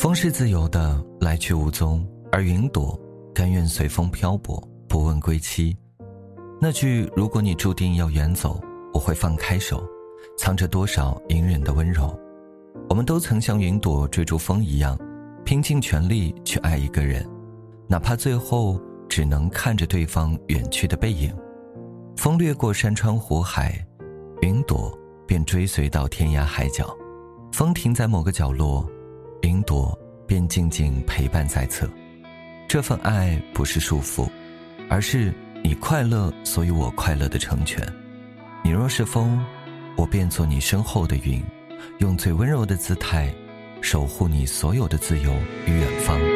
风是自由的，来去无踪，而云朵甘愿随风漂泊，不问归期。那句如果你注定要远走，我会放开手，藏着多少隐忍的温柔。我们都曾像云朵追逐风一样，拼尽全力去爱一个人，哪怕最后只能看着对方远去的背影。风掠过山川湖海，云朵便追随到天涯海角。风停在某个角落，云朵便静静陪伴在侧。这份爱不是束缚，而是你快乐所以我快乐的成全。你若是风，我便做你身后的云，用最温柔的姿态守护你所有的自由与远方。